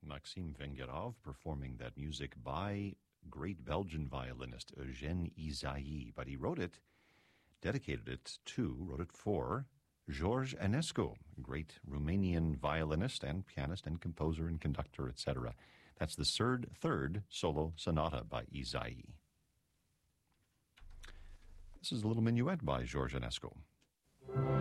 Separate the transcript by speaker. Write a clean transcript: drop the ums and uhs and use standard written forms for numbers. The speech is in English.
Speaker 1: Maxime Vengerov performing that music by great Belgian violinist Eugène Ysaÿe, but he wrote it for George Enescu, great Romanian violinist and pianist and composer and conductor, etc. That's the third solo sonata by Ysaÿe. This is a little minuet by George Enescu.